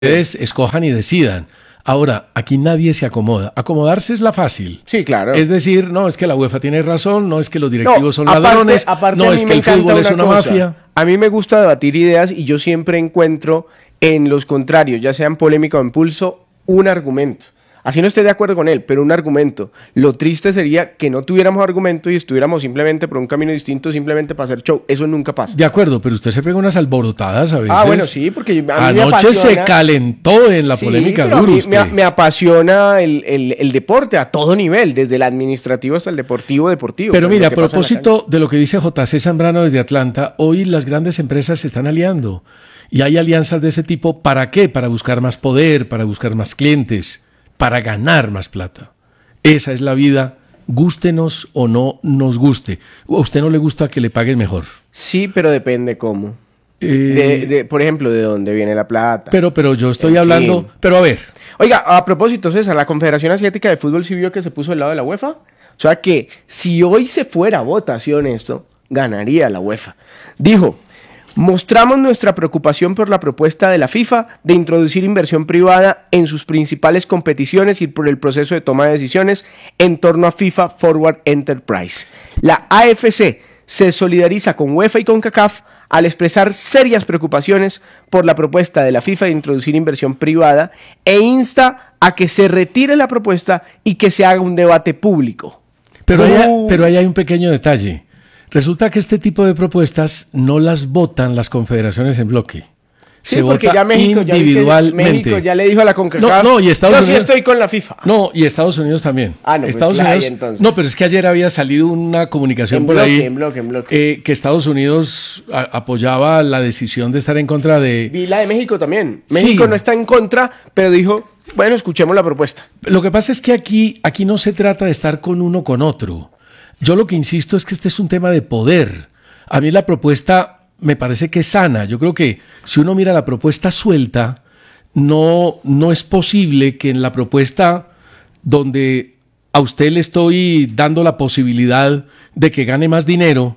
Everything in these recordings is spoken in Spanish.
ustedes escojan y decidan. Ahora, aquí nadie se acomoda. Acomodarse es la fácil. Sí, claro. Es decir, no, es que la UEFA tiene razón, no es que los directivos son aparte, ladrones, aparte no es que el fútbol es una mafia. A mí me gusta debatir ideas y yo siempre encuentro en los contrarios, ya sea en polémica o en pulso, un argumento. Así no esté de acuerdo con él, pero un argumento. Lo triste sería que no tuviéramos argumento y estuviéramos simplemente por un camino distinto, simplemente para hacer show. Eso nunca pasa. De acuerdo, pero usted se pega unas alborotadas a veces. Ah, bueno, sí, porque a mí anoche me apasiona, se calentó en la polémica duro usted. Me apasiona el deporte a todo nivel, desde el administrativo hasta el deportivo. Pero mira, a propósito de lo que dice J.C. Zambrano desde Atlanta, hoy las grandes empresas se están aliando. Y hay alianzas de ese tipo, ¿para qué? Para buscar más poder, para buscar más clientes, para ganar más plata. Esa es la vida, gústenos o no nos guste. ¿A usted no le gusta que le paguen mejor? Sí, pero depende cómo. Por ejemplo, ¿de dónde viene la plata? Pero yo estoy hablando... Pero a ver. Oiga, a propósito, César, la Confederación Asiática de Fútbol sí vio que se puso del lado de la UEFA. O sea que si hoy se fuera a votación esto, ganaría la UEFA. Dijo... Mostramos nuestra preocupación por la propuesta de la FIFA de introducir inversión privada en sus principales competiciones y por el proceso de toma de decisiones en torno a FIFA Forward Enterprise. La AFC se solidariza con UEFA y CONCACAF al expresar serias preocupaciones por la propuesta de la FIFA de introducir inversión privada e insta a que se retire la propuesta y que se haga un debate público. Pero ahí hay un pequeño detalle. Resulta que este tipo de propuestas no las votan las confederaciones en bloque. Sí, se porque vota ya individualmente. México ya le dijo a la CONCACAF, y Estados Unidos, sí estoy con la FIFA. No, y Estados Unidos también. No, Estados pues Unidos, entonces. No, pero es que ayer había salido una comunicación por ahí en bloque. Que Estados Unidos apoyaba la decisión de estar en contra de... Vi la de México también. México no está en contra, pero dijo, bueno, escuchemos la propuesta. Lo que pasa es que aquí no se trata de estar con uno o con otro. Yo lo que insisto es que este es un tema de poder. A mí la propuesta me parece que es sana. Yo creo que si uno mira la propuesta suelta, no es posible que en la propuesta donde a usted le estoy dando la posibilidad de que gane más dinero,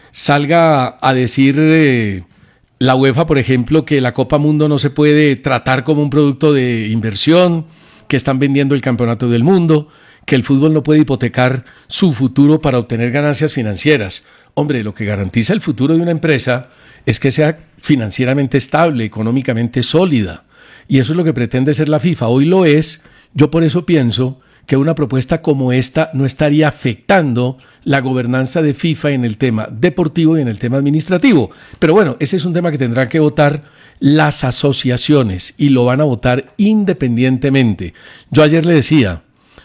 salga a decir la UEFA, por ejemplo, que la Copa Mundo no se puede tratar como un producto de inversión, que están vendiendo el campeonato del mundo, que el fútbol no puede hipotecar su futuro para obtener ganancias financieras. Hombre, lo que garantiza el futuro de una empresa es que sea financieramente estable, económicamente sólida. Y eso es lo que pretende ser la FIFA. Hoy lo es. Yo por eso pienso que una propuesta como esta no estaría afectando la gobernanza de FIFA en el tema deportivo y en el tema administrativo. Pero bueno, ese es un tema que tendrán que votar las asociaciones y lo van a votar independientemente. Yo ayer le decía,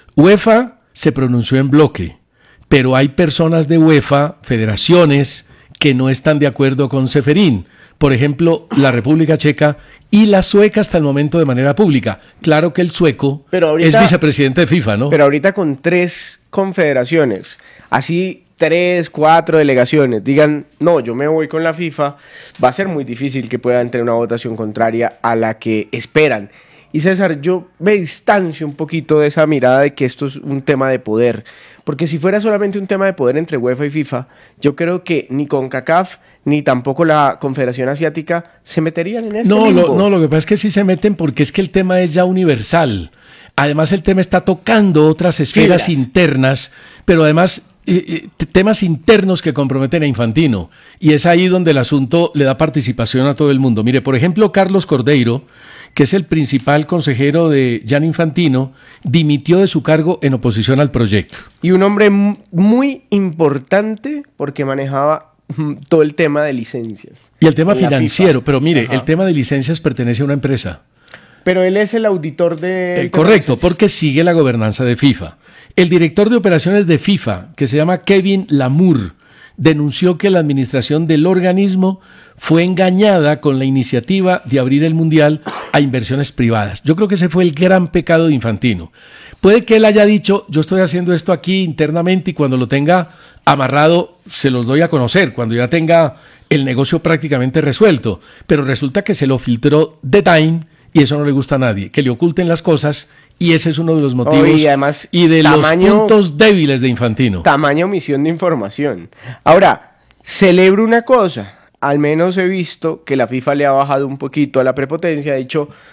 UEFA se pronunció en bloque, pero hay personas de UEFA, federaciones, que no están de acuerdo con Ceferín. Por ejemplo, la República Checa y la sueca hasta el momento de manera pública. Claro que el sueco es vicepresidente de FIFA, ¿no? Pero ahorita con 3 confederaciones, así 3, 4 delegaciones, digan, no, yo me voy con la FIFA, va a ser muy difícil que puedan tener una votación contraria a la que esperan. Y César, yo me distancio un poquito de esa mirada de que esto es un tema de poder, porque si fuera solamente un tema de poder entre UEFA y FIFA, yo creo que ni CONCACAF ni tampoco la Confederación Asiática se meterían en este limbo. No, lo que pasa es que sí se meten porque es que el tema es ya universal. Además, el tema está tocando otras esferas internas, pero además temas internos que comprometen a Infantino. Y es ahí donde el asunto le da participación a todo el mundo. Mire, por ejemplo, Carlos Cordeiro, que es el principal consejero de Gianni Infantino, dimitió de su cargo en oposición al proyecto. Y un hombre muy importante porque manejaba todo el tema de licencias. Y el tema financiero, pero mire, el tema de licencias pertenece a una empresa. Pero él es el auditor de... Correcto, porque sigue la gobernanza de FIFA. El director de operaciones de FIFA, que se llama Kevin Lamour, denunció que la administración del organismo fue engañada con la iniciativa de abrir el Mundial a inversiones privadas. Yo creo que ese fue el gran pecado de Infantino. Puede que él haya dicho, yo estoy haciendo esto aquí internamente y cuando lo tenga amarrado se los doy a conocer, cuando ya tenga el negocio prácticamente resuelto. Pero resulta que se lo filtró The Time y eso no le gusta a nadie, que le oculten las cosas. Y ese es uno de los motivos y, además, y de los puntos débiles de Infantino. Tamaño omisión de información. Ahora, celebro una cosa. Al menos he visto que la FIFA le ha bajado un poquito a la prepotencia. Ha dicho,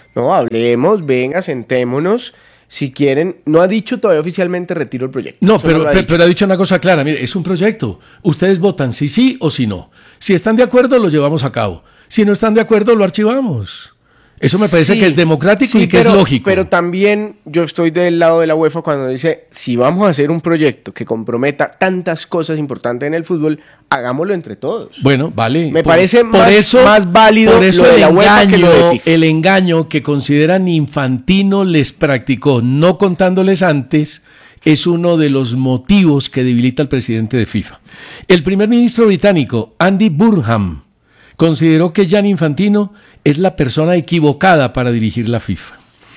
No, hablemos, venga, sentémonos. Si quieren, no ha dicho todavía oficialmente retiro el proyecto. No, Eso pero, lo ha pero, dicho. pero ha dicho una cosa clara, mire, es un proyecto. Ustedes votan si sí o si no. Si están de acuerdo, lo llevamos a cabo. Si no están de acuerdo, lo archivamos. Eso me parece Sí, que es democrático sí, y que pero, es lógico. Pero también yo estoy del lado de la UEFA cuando dice, si vamos a hacer un proyecto que comprometa tantas cosas importantes en el fútbol, hagámoslo entre todos. Bueno, vale. Me parece más válido por eso lo de el la UEFA que lo de FIFA. el engaño que consideran Infantino les practicó, no contándoles antes, es uno de los motivos que debilita al presidente de FIFA. El primer ministro británico, Andy Burnham, consideró que Gianni Infantino es la persona equivocada para dirigir la FIFA.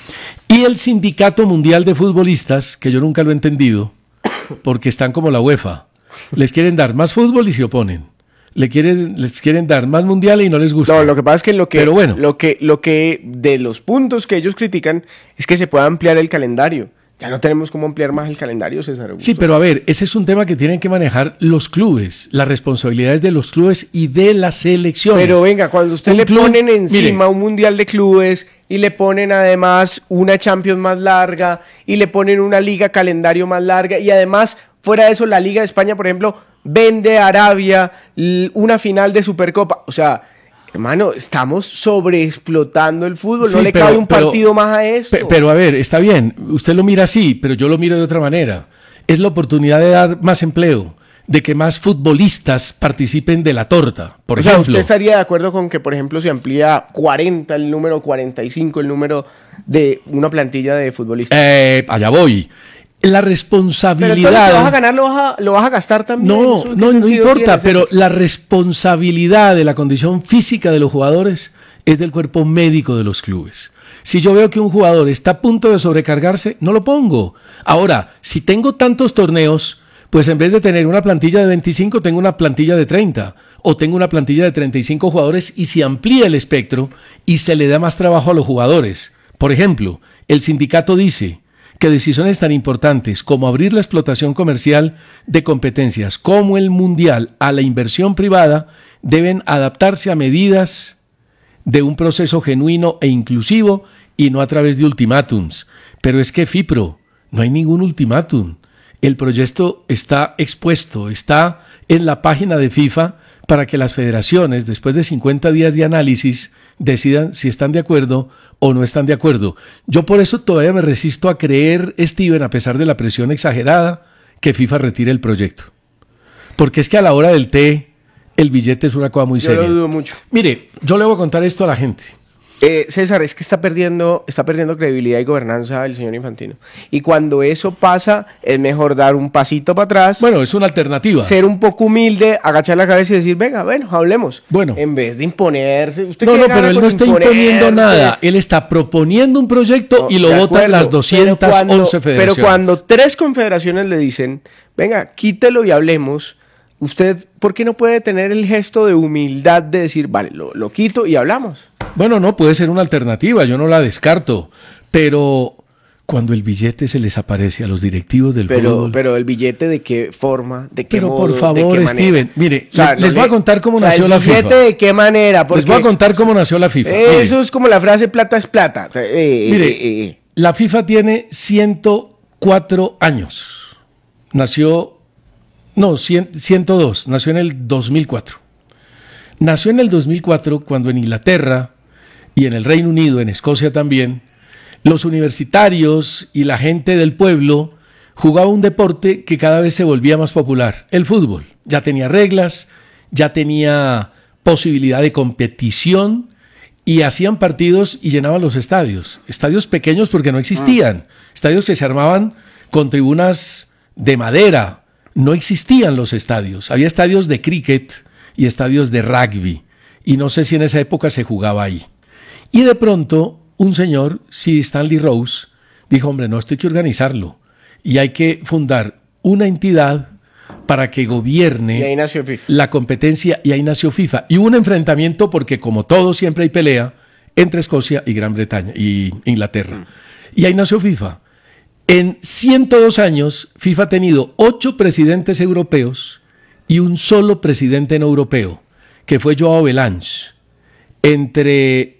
Y el Sindicato Mundial de Futbolistas, que yo nunca lo he entendido, porque están como la UEFA, les quieren dar más fútbol y se oponen. Les quieren dar más mundiales y no les gusta. No, lo que pasa es que Pero bueno. lo que de los puntos que ellos critican es que se pueda ampliar el calendario. Ya no tenemos cómo ampliar más el calendario, César Augusto. Sí, pero a ver, ese es un tema que tienen que manejar los clubes, las responsabilidades de los clubes y de las selecciones. Pero venga, cuando usted Un le club, ponen encima mire, un mundial de clubes y le ponen además una Champions más larga y le ponen una liga calendario más larga y además, fuera de eso, la Liga de España, por ejemplo, vende a Arabia una final de Supercopa. O sea, hermano, estamos sobreexplotando el fútbol. Sí, no le cabe un partido más a esto. Pero a ver, está bien, usted lo mira así, pero yo lo miro de otra manera. Es la oportunidad de dar más empleo, de que más futbolistas participen de la torta, por o sea, ejemplo. ¿usted estaría de acuerdo con que, por ejemplo, se amplía 40 el número, 45 el número de una plantilla de futbolistas? Allá voy. La Pero responsabilidad... entonces te vas a ganar, lo vas a gastar también. No, ¿Eso qué no sentido importa, tiene? pero la responsabilidad de la condición física de los jugadores es del cuerpo médico de los clubes. Si yo veo que un jugador está a punto de sobrecargarse, no lo pongo. Ahora, si tengo tantos torneos, pues en vez de tener una plantilla de 25, tengo una plantilla de 30, o tengo una plantilla de 35 jugadores y se amplía el espectro y se le da más trabajo a los jugadores. Por ejemplo, el sindicato dice que decisiones tan importantes como abrir la explotación comercial de competencias como el mundial a la inversión privada deben adaptarse a medidas de un proceso genuino e inclusivo y no a través de ultimátums. Pero es que FIPRO, no hay ningún ultimátum. El proyecto está expuesto, está en la página de FIFA para que las federaciones, después de 50 días de análisis, decidan si están de acuerdo o no están de acuerdo. Yo por eso todavía me resisto a creer, Steven, a pesar de la presión exagerada, que FIFA retire el proyecto. Porque es que a la hora del té, el billete es una cosa muy seria. Yo lo dudo mucho. Mire, yo le voy a contar esto a la gente. César, es que está perdiendo credibilidad y gobernanza el señor Infantino. Y cuando eso pasa, es mejor dar un pasito para atrás. Bueno, es una alternativa. Ser un poco humilde, agachar la cabeza y decir, venga, bueno, hablemos. Bueno. En vez de imponerse. ¿Usted No, qué no, gana pero él con no está imponiendo imponerse? nada. Él está proponiendo un proyecto y lo De votan acuerdo, las 211 federaciones. Pero cuando 3 confederaciones le dicen, venga, quítelo y hablemos, usted, ¿por qué no puede tener el gesto de humildad de decir, vale, lo quito y hablamos? Bueno, no, puede ser una alternativa, yo no la descarto, pero cuando el billete se les aparece a los directivos del fútbol... Pero el billete, ¿de qué forma? ¿De qué Pero modo? por ¿De favor, qué manera? Steven, mire, O sea, les voy a contar cómo nació la ¿el billete FIFA. de qué manera? Les voy a contar cómo nació la FIFA. Eso es como la frase plata es plata. Mire, la FIFA tiene 104 años. Nació... No, 102, nació en el 2004. Nació en el 2004 cuando en Inglaterra y en el Reino Unido, en Escocia también, los universitarios y la gente del pueblo jugaba un deporte que cada vez se volvía más popular, el fútbol. Ya tenía reglas, ya tenía posibilidad de competición y hacían partidos y llenaban los estadios. Estadios pequeños porque no existían, estadios que se armaban con tribunas de madera. No existían los estadios, había estadios de cricket y estadios de rugby, y no sé si en esa época se jugaba ahí. Y de pronto, un señor, Sir Stanley Rose, dijo, hombre, no, esto hay que organizarlo, y hay que fundar una entidad para que gobierne y ahí nació FIFA. La competencia, y ahí nació FIFA. Y hubo un enfrentamiento, porque como todo siempre hay pelea, entre Escocia y Gran Bretaña, y Inglaterra. Y ahí nació FIFA. En 102 años, FIFA ha tenido 8 presidentes europeos y un solo presidente no europeo, que fue Joao Belange. entre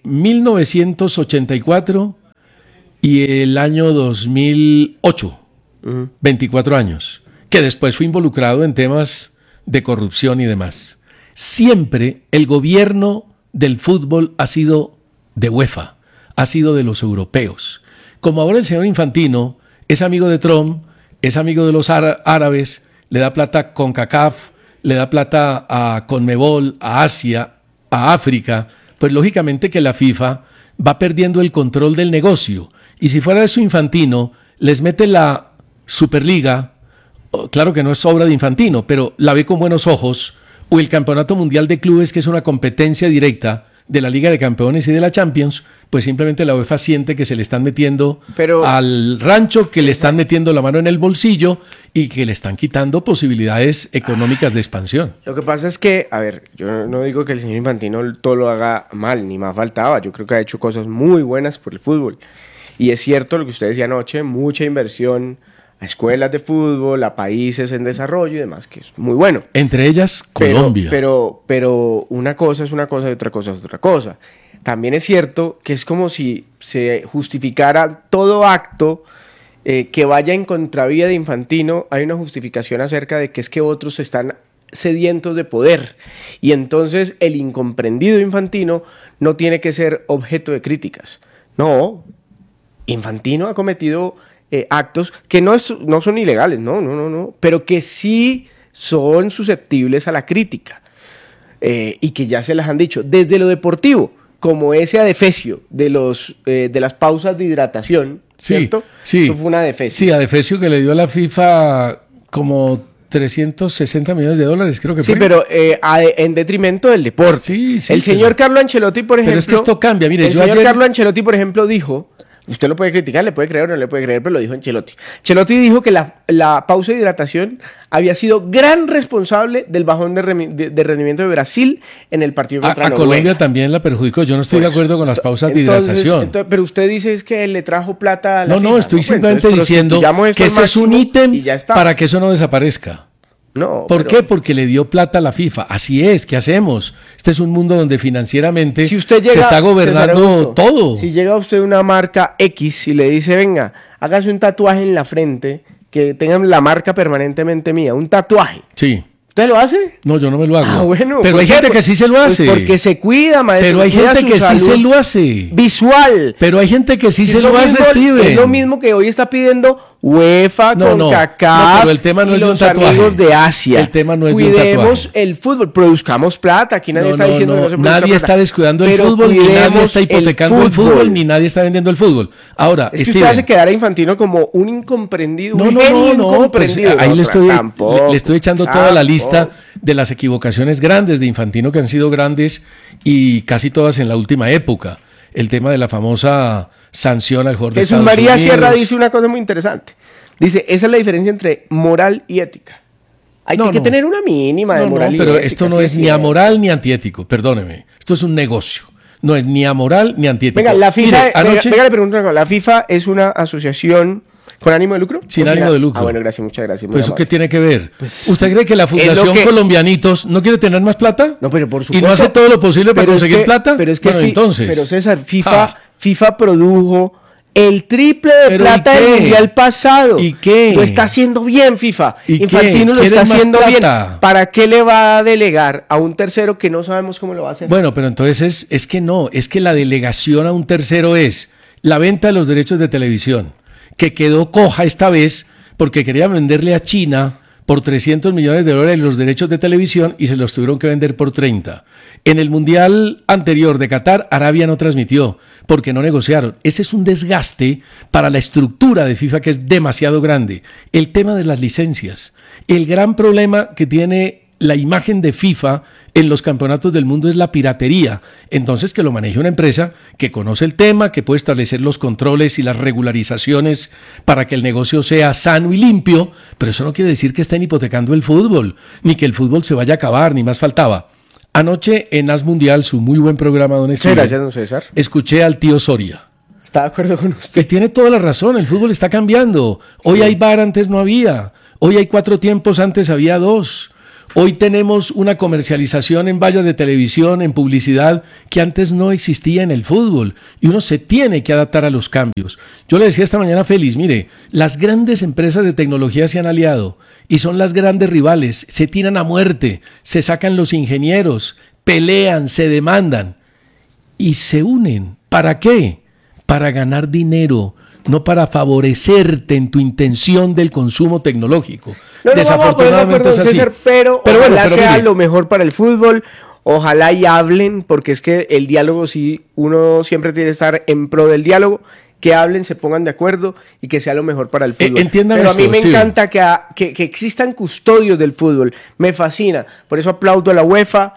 1984 y el año 2008, 24 años, que después fue involucrado en temas de corrupción y demás. Siempre el gobierno del fútbol ha sido de UEFA, ha sido de los europeos. Como ahora el señor Infantino es amigo de Trump, es amigo de los árabes, le da plata a CONCACAF, le da plata a CONMEBOL, a Asia, a África, pues lógicamente que la FIFA va perdiendo el control del negocio. Y si fuera eso Infantino, les mete la Superliga, claro que no es obra de Infantino, pero la ve con buenos ojos, o el Campeonato Mundial de Clubes, que es una competencia directa de la Liga de Campeones y de la Champions, pues simplemente la UEFA siente que se le están metiendo al rancho, que le están metiendo la mano en el bolsillo y que le están quitando posibilidades económicas de expansión. Lo que pasa es que, a ver, yo no digo que el señor Infantino todo lo haga mal, ni más faltaba. Yo creo que ha hecho cosas muy buenas por el fútbol. Y es cierto lo que usted decía anoche, mucha inversión a escuelas de fútbol, a países en desarrollo y demás, que es muy bueno. Entre ellas, Colombia. Pero una cosa es una cosa y otra cosa es otra cosa. También es cierto que es como si se justificara todo acto que vaya en contravía de Infantino. Hay una justificación acerca de que es que otros están sedientos de poder. Y entonces el incomprendido Infantino no tiene que ser objeto de críticas. No, Infantino ha cometido actos que no son ilegales, no, pero que sí son susceptibles a la crítica y que ya se las han dicho desde lo deportivo, como ese adefesio de las pausas de hidratación, ¿cierto? Sí, eso fue un adefesio. Sí, adefesio que le dio a la FIFA como 360 millones de dólares, creo que fue. Sí, pero en detrimento del deporte. Sí, el señor Carlo Ancelotti, por ejemplo... Pero es que esto cambia, mire, Carlo Ancelotti, por ejemplo, dijo... Usted lo puede criticar, le puede creer o no le puede creer, pero lo dijo Ancelotti. Ancelotti dijo que la pausa de hidratación había sido gran responsable del bajón de rendimiento de Brasil en el partido contra Noruega. A Colombia también la perjudicó. Yo no estoy de acuerdo con las pausas de hidratación. Pero usted dice es que le trajo plata a la FIFA. No, estoy simplemente diciendo que ese es un ítem para que eso no desaparezca. No, ¿Por qué? Porque le dio plata a la FIFA. Así es, ¿qué hacemos? Este es un mundo donde financieramente se está gobernando todo. Si llega usted una marca X y le dice, venga, hágase un tatuaje en la frente, que tengan la marca permanentemente mía, un tatuaje. Sí. ¿Usted lo hace? No, yo no me lo hago. Ah, bueno. Pero hay gente que sí se lo hace. Pues porque se cuida, maestro. Pero hay gente que sí se lo hace. Visual. Pero hay gente que sí se lo hace, Steven. Es lo mismo que hoy está pidiendo UEFA, CONCACAF, pero el tema no es los de un tatuaje. amigos de Asia. El tema no es de un Cuidemos tatuaje. el fútbol, produzcamos plata. Aquí nadie está diciendo que no se produzca nadie plata. está descuidando el fútbol, ni nadie está hipotecando el fútbol, ni nadie está vendiendo el fútbol. Ahora, es que usted hace quedar a Infantino como un incomprendido, un genio incomprendido. Ahí le estoy echando toda la lista de las equivocaciones grandes de Infantino, que han sido grandes y casi todas en la última época. El tema de la famosa sanción al jugador de Estados Unidos. Jesús María Sierra dice una cosa muy interesante. Dice, esa es la diferencia entre moral y ética. Hay que tener una mínima de moral y ética. Pero esto no es ni amoral ni antiético, perdóneme. Esto es un negocio. No es ni amoral ni antiético. Venga, la FIFA, venga, le pregunto una cosa. ¿La FIFA es una asociación con ánimo de lucro? Sin ánimo de lucro. Ah, bueno, gracias, muchas gracias. Pues ¿eso qué tiene que ver? Pues, ¿usted cree que la Fundación Colombianitos no quiere tener más plata? No, pero por supuesto. ¿Y no hace todo lo posible para conseguir plata? Pero es que entonces. Pero César, FIFA produjo el triple de plata del mundial pasado. ¿Y qué? Lo está haciendo bien FIFA. ¿Y Infantino lo está haciendo bien. ¿Para qué le va a delegar a un tercero que no sabemos cómo lo va a hacer? Bueno, pero entonces es que la delegación a un tercero es la venta de los derechos de televisión, que quedó coja esta vez porque querían venderle a China por 300 millones de dólares los derechos de televisión y se los tuvieron que vender por 30. En el Mundial anterior de Qatar, Arabia no transmitió porque no negociaron. Ese es un desgaste para la estructura de FIFA que es demasiado grande. El tema de las licencias. El gran problema que tiene la imagen de FIFA en los campeonatos del mundo es la piratería. Entonces, que lo maneje una empresa que conoce el tema, que puede establecer los controles y las regularizaciones para que el negocio sea sano y limpio, pero eso no quiere decir que estén hipotecando el fútbol, ni que el fútbol se vaya a acabar, ni más faltaba. Anoche en As Mundial, su muy buen programa, don Esteban, gracias, don César. Escuché al tío Soria. Está de acuerdo con usted. Que tiene toda la razón, el fútbol está cambiando. Hoy hay VAR, antes no había. Hoy hay 4 tiempos, antes había 2. Hoy tenemos una comercialización en vallas de televisión, en publicidad, que antes no existía en el fútbol. Y uno se tiene que adaptar a los cambios. Yo le decía esta mañana a Félix, mire, las grandes empresas de tecnología se han aliado y son las grandes rivales. Se tiran a muerte, se sacan los ingenieros, pelean, se demandan y se unen. ¿Para qué? Para ganar dinero, no para favorecerte en tu intención del consumo tecnológico. Desafortunadamente es así. César, pero ojalá sea lo mejor para el fútbol. Ojalá y hablen, porque es que el diálogo, sí, uno siempre tiene que estar en pro del diálogo. Que hablen, se pongan de acuerdo y que sea lo mejor para el fútbol. Pero a mí me encanta que existan custodios del fútbol. Me fascina. Por eso aplaudo a la UEFA.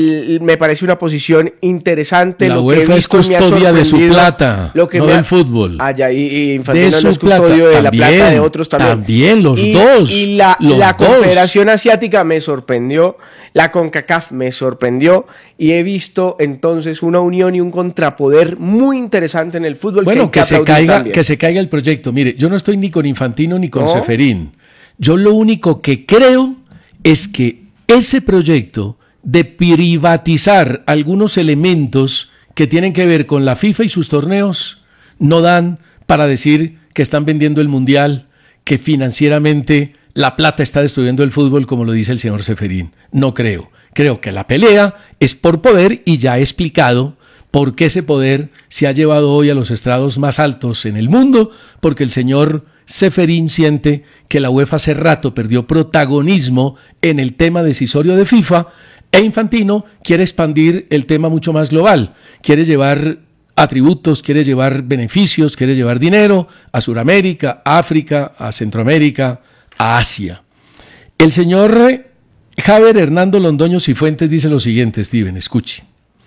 Me parece una posición interesante. La UEFA es custodia de su plata, no del fútbol. Y Infantino no es custodio de la plata de otros también. También, los dos. Y la Confederación Asiática me sorprendió, la CONCACAF me sorprendió, y he visto entonces una unión y un contrapoder muy interesante en el fútbol. Bueno, que se caiga el proyecto. Mire, yo no estoy ni con Infantino ni con Ceferín. Yo lo único que creo es que ese proyecto de privatizar algunos elementos que tienen que ver con la FIFA y sus torneos no dan para decir que están vendiendo el Mundial, que financieramente la plata está destruyendo el fútbol, como lo dice el señor Ceferín. No creo. Creo que la pelea es por poder y ya he explicado por qué ese poder se ha llevado hoy a los estrados más altos en el mundo, porque el señor Ceferín siente que la UEFA hace rato perdió protagonismo en el tema decisorio de FIFA. E Infantino quiere expandir el tema mucho más global, quiere llevar atributos, quiere llevar beneficios, quiere llevar dinero a Sudamérica, a África, a Centroamérica, a Asia. El señor Javier Hernando Londoño Cifuentes dice lo siguiente, Steven, escuche.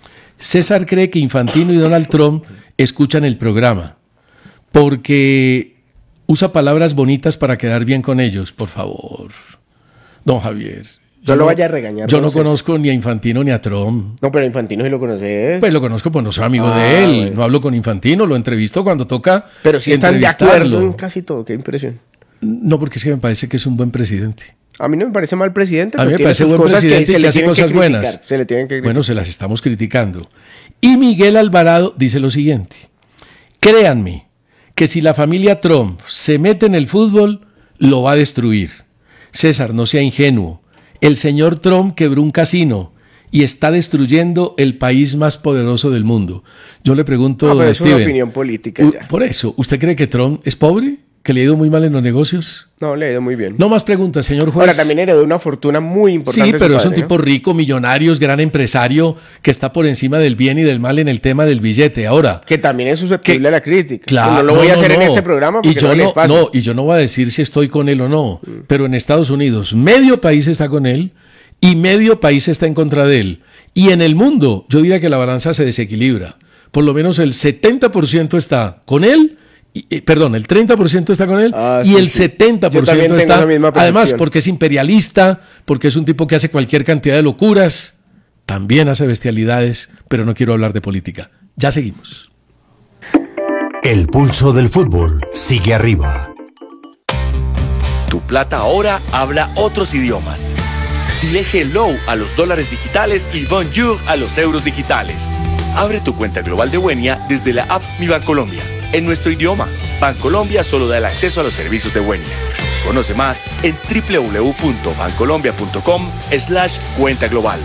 César cree que Infantino y Donald Trump escuchan el programa porque usa palabras bonitas para quedar bien con ellos, por favor. Don Javier. Yo lo vaya a regañar. Yo no conozco ni a Infantino ni a Trump. No, pero a Infantino sí lo conoces. Pues lo conozco, pues no soy amigo de él. Bueno. No hablo con Infantino, lo entrevisto cuando toca. Pero si están de acuerdo en casi todo, qué impresión. No, porque es que me parece que es un buen presidente. A mí no me parece mal presidente. A mí me parece buen presidente que hace cosas buenas. Se le tienen que criticar. Bueno, se las estamos criticando. Y Miguel Alvarado dice lo siguiente. Créanme que si la familia Trump se mete en el fútbol, lo va a destruir. César, no sea ingenuo. El señor Trump quebró un casino y está destruyendo el país más poderoso del mundo. Yo le pregunto a Steven, es una opinión política ya. Por eso, ¿usted cree que Trump es pobre? ¿Que le ha ido muy mal en los negocios? No, le ha ido muy bien. No más preguntas, señor juez. Ahora, también heredó una fortuna muy importante. Sí, pero es un tipo rico, millonario, es gran empresario, que está por encima del bien y del mal en el tema del billete. Ahora, que también es susceptible a la crítica. Claro, no lo voy a hacer en este programa porque no les pasa. Y yo no voy a decir si estoy con él o no, pero en Estados Unidos medio país está con él y medio país está en contra de él. Y en el mundo, yo diría que la balanza se desequilibra. Por lo menos el 70% está con él. El 30% está con él y el 70% está, además porque es imperialista, porque es un tipo que hace cualquier cantidad de locuras, también hace bestialidades, pero no quiero hablar de política. Ya seguimos. El pulso del fútbol sigue arriba. Tu plata ahora habla otros idiomas. Dile hello a los dólares digitales y bonjour a los euros digitales. Abre tu cuenta global de Buenia desde la app Mi Bancolombia. En nuestro idioma, Bancolombia solo da el acceso a los servicios de Buenia. Conoce más en www.bancolombia.com/cuenta global.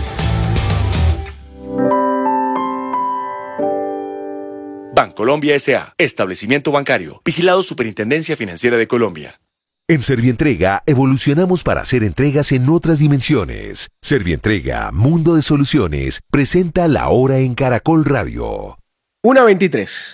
Bancolombia S.A. Establecimiento bancario. Vigilado Superintendencia Financiera de Colombia. En Servientrega evolucionamos para hacer entregas en otras dimensiones. Servientrega, Mundo de Soluciones, presenta La Hora en Caracol Radio. 1:23.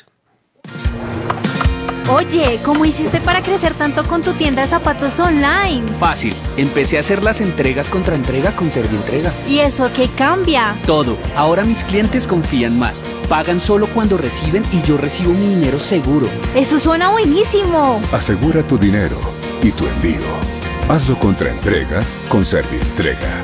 Oye, ¿cómo hiciste para crecer tanto con tu tienda de zapatos online? Fácil, empecé a hacer las entregas contra entrega con Servientrega. ¿Y eso qué cambia? Todo, ahora mis clientes confían más. Pagan solo cuando reciben y yo recibo mi dinero seguro. ¡Eso suena buenísimo! Asegura tu dinero y tu envío. Hazlo contra entrega con Servientrega.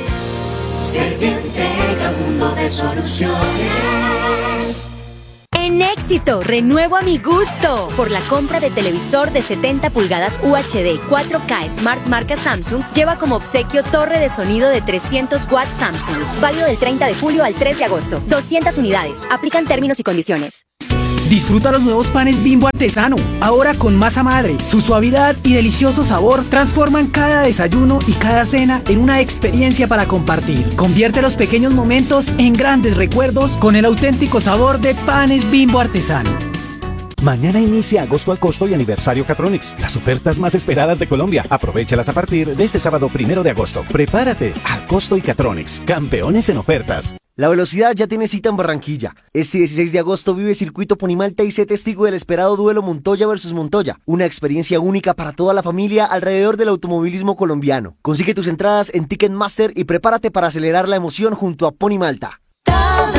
Servientrega, mundo de soluciones. ¡Buen éxito! ¡Renuevo a mi gusto! Por la compra de televisor de 70 pulgadas UHD 4K Smart marca Samsung, lleva como obsequio torre de sonido de 300 watts Samsung. Válido del 30 de julio al 3 de agosto. 200 unidades. Aplican términos y condiciones. Disfruta los nuevos panes Bimbo Artesano, ahora con masa madre. Su suavidad y delicioso sabor transforman cada desayuno y cada cena en una experiencia para compartir. Convierte los pequeños momentos en grandes recuerdos con el auténtico sabor de panes Bimbo Artesano. Mañana inicia Agosto al Costo y Aniversario Catronics, las ofertas más esperadas de Colombia. Aprovéchalas a partir de este sábado 1 de agosto. Prepárate, Al Costo y Catronics, campeones en ofertas. La velocidad ya tiene cita en Barranquilla. Este 16 de agosto vive Circuito Ponimalta y sé testigo del esperado duelo Montoya versus Montoya. Una experiencia única para toda la familia alrededor del automovilismo colombiano. Consigue tus entradas en Ticketmaster y prepárate para acelerar la emoción junto a Ponimalta.